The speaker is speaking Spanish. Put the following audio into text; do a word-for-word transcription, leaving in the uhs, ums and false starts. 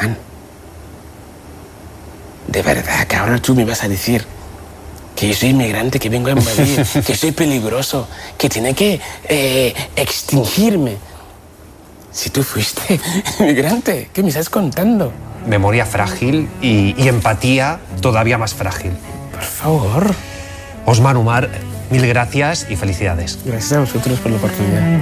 Osman, de verdad que ahora tú me vas a decir que yo soy inmigrante, que vengo a invadir, que soy peligroso, que tiene que eh, extinguirme. Si tú fuiste inmigrante, ¿qué me estás contando? Memoria frágil y, y empatía todavía más frágil. Por favor. Osman Umar, mil gracias y felicidades. Gracias a vosotros por la oportunidad.